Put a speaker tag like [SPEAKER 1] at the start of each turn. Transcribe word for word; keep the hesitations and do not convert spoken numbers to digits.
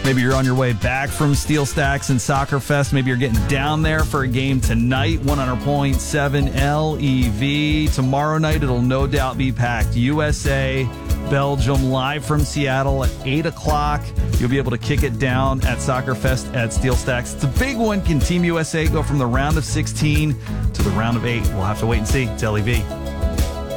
[SPEAKER 1] Maybe you're on your way back from Steel Stacks and Soccer Fest. Maybe you're getting down there for a game tonight, one hundred point seven L E V. Tomorrow night, it'll no doubt be packed. U S A, Belgium, live from Seattle at eight o'clock. You'll be able to kick it down at Soccer Fest at Steel Stacks. It's a big one. Can Team U S A go from the round of sixteen to the round of eight? We'll have to wait and see. It's L E V.